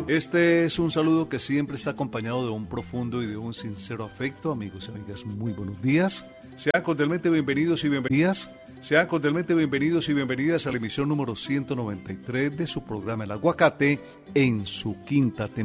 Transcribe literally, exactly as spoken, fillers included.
Este es un saludo que siempre está acompañado de un profundo y de un sincero afecto. Amigos y amigas, muy buenos días. Sean cordialmente bienvenidos y bienvenidas. Sean cordialmente bienvenidos y bienvenidas a la emisión número ciento noventa y tres de su programa El Aguacate en su quinta temporada.